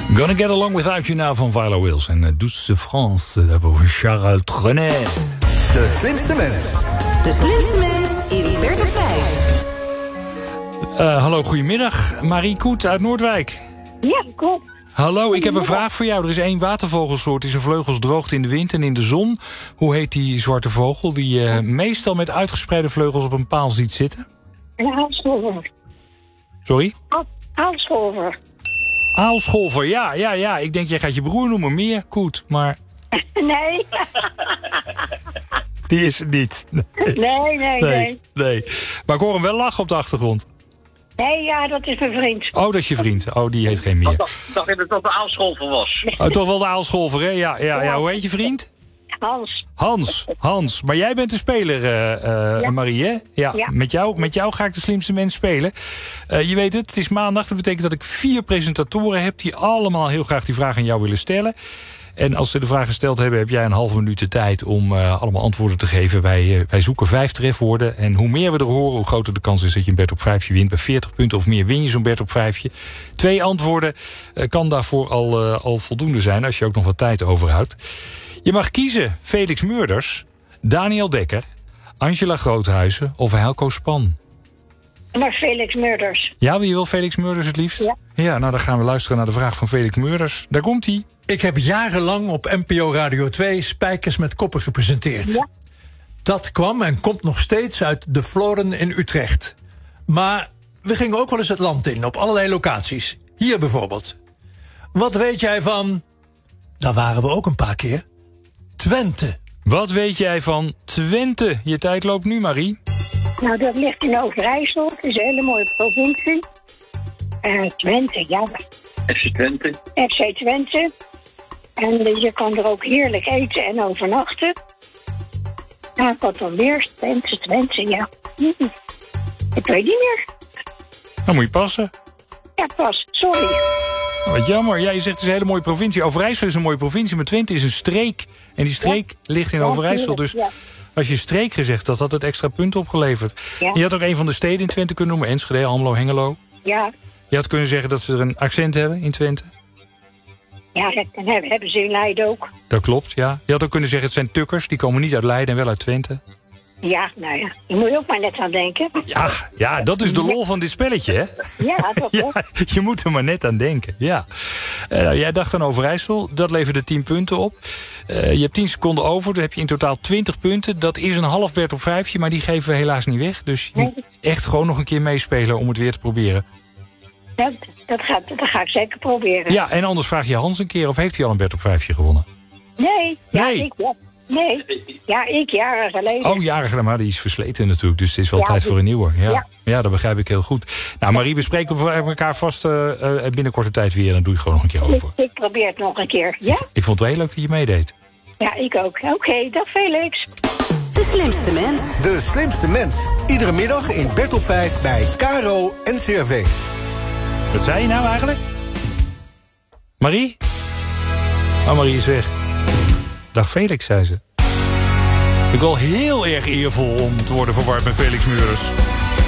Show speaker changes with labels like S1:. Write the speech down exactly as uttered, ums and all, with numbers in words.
S1: Gonna Get Along Without You Now van Viola Wills. En uh, Douce France, daarvoor van Charles Trenet.
S2: De slimste mens.
S3: De slimste mens in Bert op vijf.
S1: Uh, hallo, goedemiddag. Marie Koet uit Noordwijk.
S4: Ja, klopt.
S1: Hallo, ik heb een vraag voor jou. Er is één watervogelsoort die zijn vleugels droogt in de wind en in de zon. Hoe heet die zwarte vogel die je uh, meestal met uitgespreide vleugels op een paal ziet zitten?
S4: Een aalscholver.
S1: Sorry?
S4: Aal, aalscholver.
S1: Aalscholver, ja, ja, ja. Ik denk, jij gaat je broer noemen, meer Koet, maar...
S4: Nee.
S1: Die is het niet. Nee.
S4: Nee, nee, nee,
S1: nee, nee. Maar ik hoor hem wel lachen op de achtergrond.
S4: Nee, ja, dat is mijn vriend.
S1: Oh, dat is je vriend. Oh, die heet geen meer.
S5: Ik dacht dat het de aalscholver was.
S1: Oh, toch wel de aalscholver, hè? Ja, ja, ja. Hoe heet je vriend?
S4: Hans.
S1: Hans, Hans. Maar jij bent de speler, uh, uh, ja. Marie, hè? Ja,
S4: ja.
S1: Met, jou, met jou ga ik de slimste mens spelen. Uh, je weet het, het is maandag. Dat betekent dat ik vier presentatoren heb... die allemaal heel graag die vraag aan jou willen stellen. En als ze de vraag gesteld hebben, heb jij een halve minuut de tijd... om uh, allemaal antwoorden te geven. Wij, uh, wij zoeken vijf trefwoorden. En hoe meer we er horen, hoe groter de kans is... dat je een Bert op vijfje wint. Bij veertig punten of meer win je zo'n Bert op vijfje. Twee antwoorden uh, kan daarvoor al, uh, al voldoende zijn... als je ook nog wat tijd overhoudt. Je mag kiezen Felix Meurders, Daniel Dekker... Angela Groothuizen of Helco Span.
S4: Maar Felix Meurders.
S1: Ja, wie wil Felix Meurders het liefst?
S4: Ja.
S1: Ja, nou dan gaan we luisteren naar de vraag van Felix Meurders. Daar komt-ie.
S6: Ik heb jarenlang op N P O Radio twee Spijkers met Koppen gepresenteerd.
S4: Ja.
S6: Dat kwam en komt nog steeds uit de Floren in Utrecht. Maar we gingen ook wel eens het land in, op allerlei locaties. Hier bijvoorbeeld. Wat weet jij van... Daar waren we ook een paar keer. Twente.
S1: Wat weet jij van Twente? Je tijd loopt nu, Marie.
S4: Nou, dat ligt in Overijssel. Het is een hele mooie provincie. Uh, Twente, ja.
S5: F C Twente.
S4: F C Twente. En uh, je kan er ook heerlijk eten en overnachten. Nou, wat dan weer? Twente, Twente, ja. Hm. Ik weet niet meer.
S1: Dan moet je passen.
S4: Ja, pas. Sorry.
S1: Wat jammer. Ja, je zegt het is een hele mooie provincie. Overijssel is een mooie provincie, maar Twente is een streek. En die streek ja. ligt in Overijssel. Dus ja. als je streek gezegd had, had het extra punten opgeleverd. Ja. Je had ook een van de steden in Twente kunnen noemen. Enschede, Almelo, Hengelo.
S4: Ja.
S1: Je had kunnen zeggen dat ze er een accent hebben in Twente.
S4: Ja, dat hebben ze in Leiden ook.
S1: Dat klopt, ja. Je had ook kunnen zeggen het zijn tukkers. Die komen niet uit Leiden en wel uit Twente.
S4: Ja, nou ja. Daar moet je ook maar net aan denken.
S1: Ja, ja, dat is de lol van dit spelletje, hè?
S4: Ja, dat
S1: ja, je moet er maar net aan denken, ja. Uh, jij dacht aan Overijssel. Dat leverde tien punten op. Uh, je hebt tien seconden over. Dan heb je in totaal twintig punten. Dat is een half Bert op vijfje, maar die geven we helaas niet weg. Dus je moet echt gewoon nog een keer meespelen om het weer te proberen.
S4: Dat, dat, gaat, dat ga ik zeker proberen.
S1: Ja, en anders vraag je Hans een keer. Of heeft hij al een Bert op vijfje gewonnen?
S4: Nee. Ja,
S1: nee.
S4: Ik, ja. Nee. Ja, ik, jaren geleden.
S1: Oh, jaren geleden, maar die is versleten natuurlijk. Dus het is wel ja, tijd die... voor een nieuwe. Ja. Ja. ja, dat begrijp ik heel goed. Nou, Marie, we spreken elkaar vast uh, binnen korte tijd weer. En dan doe je gewoon nog een keer over.
S4: Ik, ik probeer het nog een keer, ja?
S1: Ik, ik vond het wel heel leuk dat je meedeed.
S4: Ja, ik ook. Oké, okay, dag Felix.
S3: De slimste mens.
S2: De slimste mens. Iedere middag in Bert op vijf bij K R O en C R V.
S1: Wat zei je nou eigenlijk? Marie? Oh, Marie is weg. Dag Felix, zei ze. Ik ben wel heel erg eervol om te worden verward met Felix Meurders.